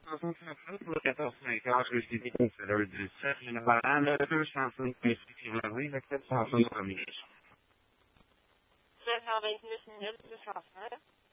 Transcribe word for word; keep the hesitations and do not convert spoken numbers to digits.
Also, look at those snake doctors to be considered the exception of parameters something basically like that's also combination. Sen har vi inte lyssnat på det.